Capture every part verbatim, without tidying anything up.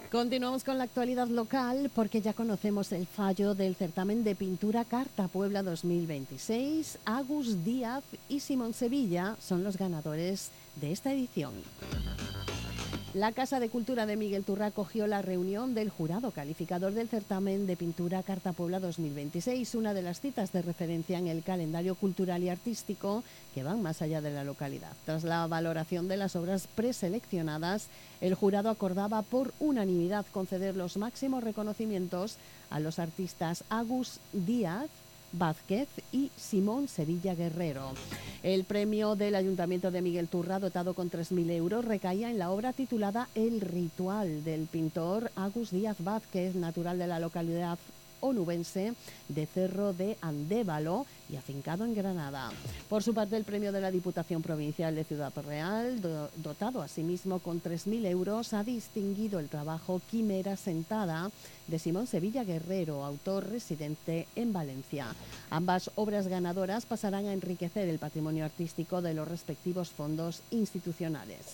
Continuamos con la actualidad local porque ya conocemos el fallo del certamen de pintura Carta Puebla dos mil veintiséis. Agus Díaz y Simón Sevilla son los ganadores de esta edición. La Casa de Cultura de Miguel Turra acogió la reunión del jurado calificador del certamen de pintura Carta Puebla dos mil veintiséis, una de las citas de referencia en el calendario cultural y artístico que van más allá de la localidad. Tras la valoración de las obras preseleccionadas, el jurado acordaba por unanimidad conceder los máximos reconocimientos a los artistas Agus Díaz Vázquez y Simón Sevilla Guerrero. El premio del Ayuntamiento de Miguel Turra, dotado con tres mil euros, recaía en la obra titulada El Ritual, del pintor Agus Díaz Vázquez, natural de la localidad onubense de Cerro de Andévalo y afincado en Granada. Por su parte, el premio de la Diputación Provincial de Ciudad Real, do, dotado asimismo con tres mil euros, ha distinguido el trabajo Quimera Sentada de Simón Sevilla Guerrero, autor residente en Valencia. Ambas obras ganadoras pasarán a enriquecer el patrimonio artístico de los respectivos fondos institucionales.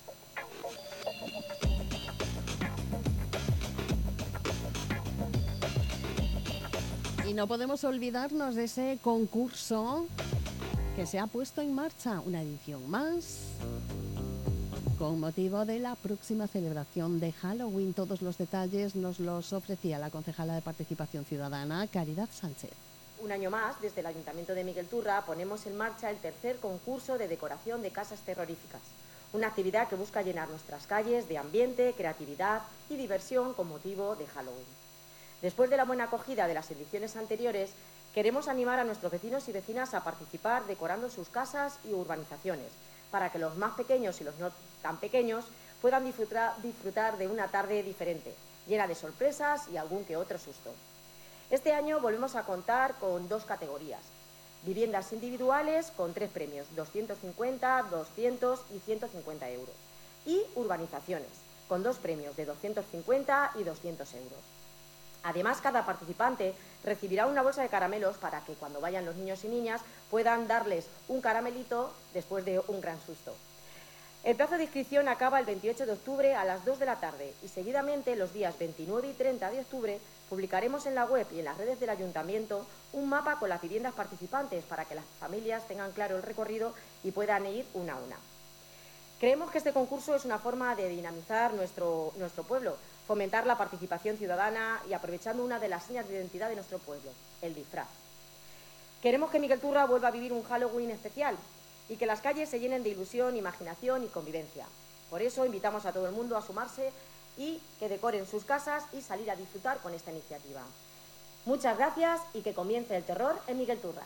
Y no podemos olvidarnos de ese concurso que se ha puesto en marcha, una edición más, con motivo de la próxima celebración de Halloween. Todos los detalles nos los ofrecía la concejala de Participación Ciudadana, Caridad Sánchez. Un año más, desde el Ayuntamiento de Miguel Turra, ponemos en marcha el tercer concurso de decoración de casas terroríficas. Una actividad que busca llenar nuestras calles de ambiente, creatividad y diversión con motivo de Halloween. Después de la buena acogida de las ediciones anteriores, queremos animar a nuestros vecinos y vecinas a participar decorando sus casas y urbanizaciones, para que los más pequeños y los no tan pequeños puedan disfrutar, disfrutar de una tarde diferente, llena de sorpresas y algún que otro susto. Este año volvemos a contar con dos categorías: viviendas individuales con tres premios, doscientos cincuenta, doscientos y ciento cincuenta euros, y urbanizaciones con dos premios de doscientos cincuenta y doscientos euros. Además, cada participante recibirá una bolsa de caramelos para que cuando vayan los niños y niñas puedan darles un caramelito después de un gran susto. El plazo de inscripción acaba el veintiocho de octubre a las dos de la tarde y seguidamente los días veintinueve y treinta de octubre publicaremos en la web y en las redes del Ayuntamiento un mapa con las viviendas participantes para que las familias tengan claro el recorrido y puedan ir una a una. Creemos que este concurso es una forma de dinamizar nuestro, nuestro pueblo, fomentar la participación ciudadana y aprovechando una de las señas de identidad de nuestro pueblo, el disfraz. Queremos que Miguel Turra vuelva a vivir un Halloween especial y que las calles se llenen de ilusión, imaginación y convivencia. Por eso invitamos a todo el mundo a sumarse y que decoren sus casas y salir a disfrutar con esta iniciativa. Muchas gracias y que comience el terror en Miguel Turra.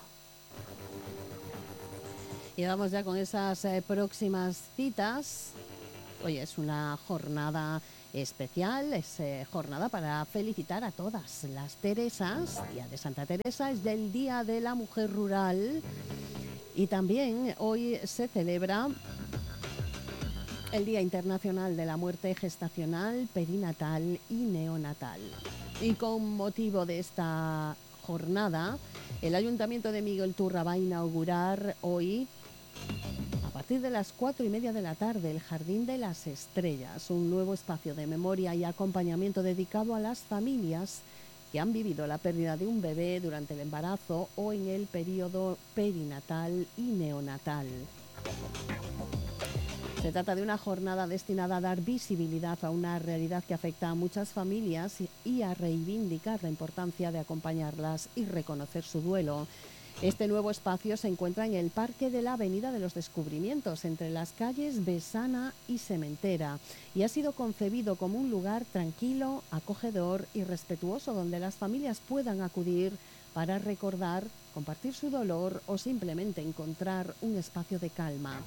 Y vamos ya con esas eh, próximas citas. Hoy es una jornada especial, es eh, jornada para felicitar a todas las Teresas. Día de Santa Teresa es del Día de la Mujer Rural y también hoy se celebra el Día Internacional de la Muerte Gestacional, Perinatal y Neonatal. Y con motivo de esta jornada, el Ayuntamiento de Miguel Turra va a inaugurar hoy, a partir de las cuatro y media de la tarde, el Jardín de las Estrellas, un nuevo espacio de memoria y acompañamiento dedicado a las familias que han vivido la pérdida de un bebé durante el embarazo o en el periodo perinatal y neonatal. Se trata de una jornada destinada a dar visibilidad a una realidad que afecta a muchas familias y a reivindicar la importancia de acompañarlas y reconocer su duelo. Este nuevo espacio se encuentra en el Parque de la Avenida de los Descubrimientos, entre las calles Besana y Sementera, y ha sido concebido como un lugar tranquilo, acogedor y respetuoso donde las familias puedan acudir para recordar, compartir su dolor o simplemente encontrar un espacio de calma.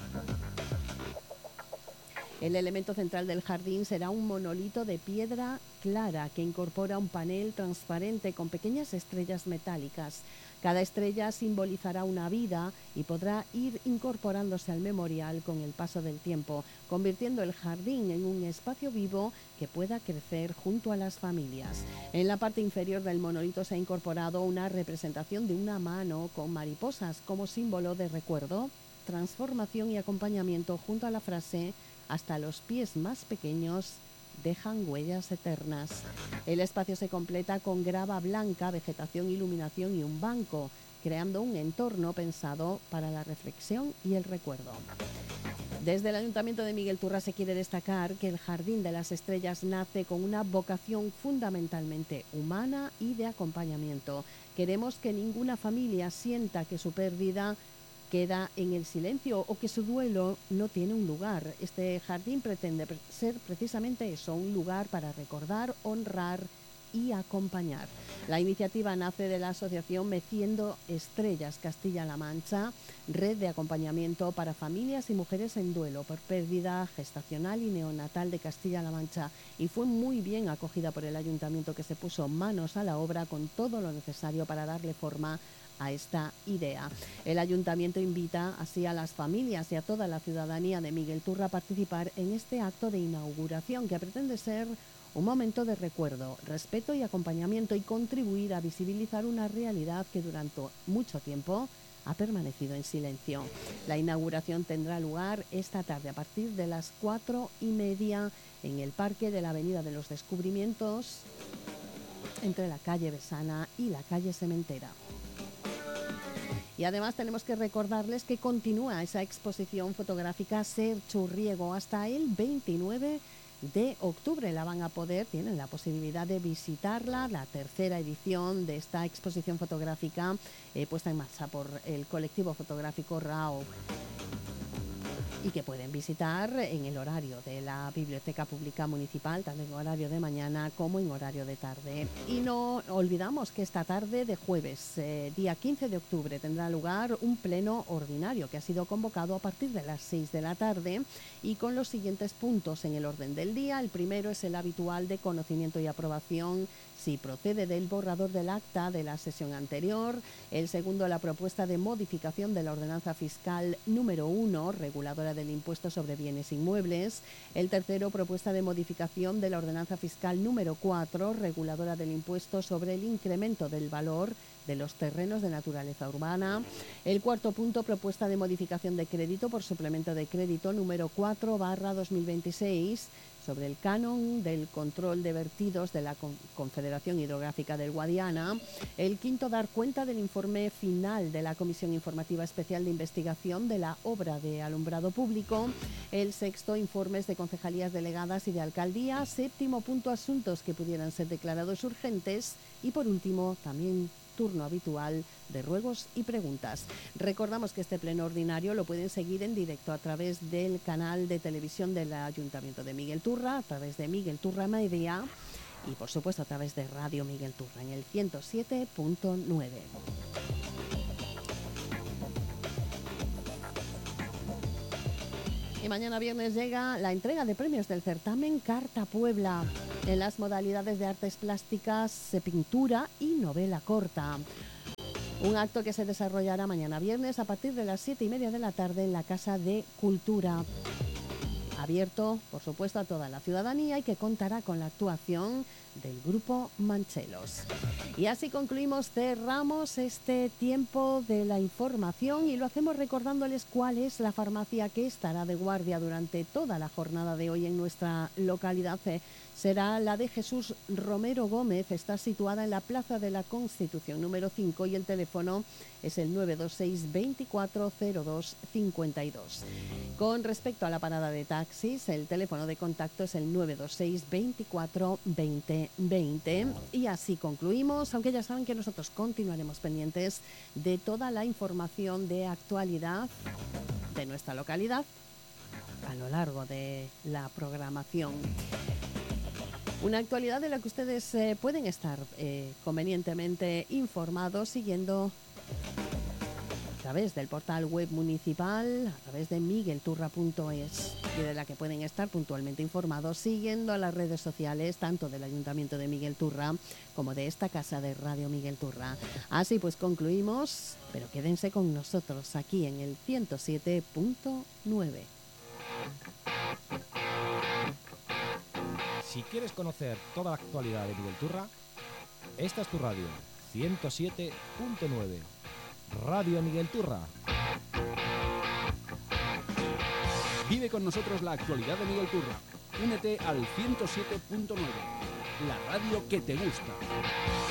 El elemento central del jardín será un monolito de piedra clara que incorpora un panel transparente con pequeñas estrellas metálicas. Cada estrella simbolizará una vida y podrá ir incorporándose al memorial con el paso del tiempo, convirtiendo el jardín en un espacio vivo que pueda crecer junto a las familias. En la parte inferior del monolito se ha incorporado una representación de una mano con mariposas como símbolo de recuerdo, transformación y acompañamiento junto a la frase: hasta los pies más pequeños dejan huellas eternas. El espacio se completa con grava blanca, vegetación, iluminación y un banco, creando un entorno pensado para la reflexión y el recuerdo. Desde el Ayuntamiento de Miguel Turra se quiere destacar que el Jardín de las Estrellas nace con una vocación fundamentalmente humana y de acompañamiento. Queremos que ninguna familia sienta que su pérdida queda en el silencio o que su duelo no tiene un lugar. Este jardín pretende ser precisamente eso, un lugar para recordar, honrar y acompañar. La iniciativa nace de la asociación Meciendo Estrellas Castilla-La Mancha, red de acompañamiento para familias y mujeres en duelo por pérdida gestacional y neonatal de Castilla-La Mancha, y fue muy bien acogida por el ayuntamiento, que se puso manos a la obra con todo lo necesario para darle forma a esta idea. El ayuntamiento invita así a las familias y a toda la ciudadanía de Miguel Turra a participar en este acto de inauguración, que pretende ser un momento de recuerdo, respeto y acompañamiento, y contribuir a visibilizar una realidad que durante mucho tiempo ha permanecido en silencio. La inauguración tendrá lugar esta tarde a partir de las cuatro y media en el Parque de la Avenida de los Descubrimientos, entre la calle Besana y la calle Sementera. Y además tenemos que recordarles que continúa esa exposición fotográfica Ser Churriego hasta el veintinueve de octubre. La van a poder, tienen la posibilidad de visitarla, la tercera edición de esta exposición fotográfica eh, puesta en marcha por el colectivo fotográfico RAO, y que pueden visitar en el horario de la Biblioteca Pública Municipal, tanto en horario de mañana como en horario de tarde. Y no olvidamos que esta tarde de jueves, eh, día quince de octubre, tendrá lugar un pleno ordinario que ha sido convocado a partir de las seis de la tarde, y con los siguientes puntos en el orden del día. El primero es el habitual de conocimiento y aprobación, si procede del borrador del acta de la sesión anterior. El segundo, la propuesta de modificación de la ordenanza fiscal número uno, reguladora del impuesto sobre bienes inmuebles. El tercero, propuesta de modificación de la ordenanza fiscal número cuatro, reguladora del impuesto sobre el incremento del valor de los terrenos de naturaleza urbana. El cuarto punto, propuesta de modificación de crédito por suplemento de crédito número cuatro barra dos mil veintiséis, sobre el canon del control de vertidos de la Confederación Hidrográfica del Guadiana. El quinto, dar cuenta del informe final de la Comisión Informativa Especial de Investigación de la obra de alumbrado público. El sexto, informes de concejalías delegadas y de alcaldía. Séptimo punto, asuntos que pudieran ser declarados urgentes. Y por último, también turno habitual de ruegos y preguntas. Recordamos que este pleno ordinario lo pueden seguir en directo a través del canal de televisión del Ayuntamiento de Miguel Turra, a través de Miguel Turra Media y por supuesto a través de Radio Miguel Turra en el ciento siete punto nueve. Y mañana viernes llega la entrega de premios del certamen Carta Puebla en las modalidades de artes plásticas, pintura y novela corta. Un acto que se desarrollará mañana viernes a partir de las siete y media de la tarde en la Casa de Cultura. Abierto, por supuesto, a toda la ciudadanía, y que contará con la actuación del grupo Manchelos. Y así concluimos, cerramos este tiempo de la información, y lo hacemos recordándoles cuál es la farmacia que estará de guardia durante toda la jornada de hoy en nuestra localidad. Será la de Jesús Romero Gómez, está situada en la Plaza de la Constitución número cinco, y el teléfono es el nueve dos seis, veinticuatro cero dos cincuenta y dos. Con respecto a la parada de taxis, el teléfono de contacto es el nueve dos seis, veinticuatro veinte veinte. Y así concluimos, aunque ya saben que nosotros continuaremos pendientes de toda la información de actualidad de nuestra localidad a lo largo de la programación. Una actualidad de la que ustedes eh, pueden estar eh, convenientemente informados siguiendo a través del portal web municipal, a través de miguel turra punto es, y de la que pueden estar puntualmente informados siguiendo a las redes sociales tanto del Ayuntamiento de Miguel Turra como de esta casa de Radio Miguel Turra. Así pues concluimos, pero quédense con nosotros aquí en el ciento siete punto nueve. Si quieres conocer toda la actualidad de Miguel Turra, esta es tu radio, ciento siete punto nueve. Radio Miguel Turra. Vive con nosotros la actualidad de Miguel Turra. Únete al ciento siete punto nueve, la radio que te gusta.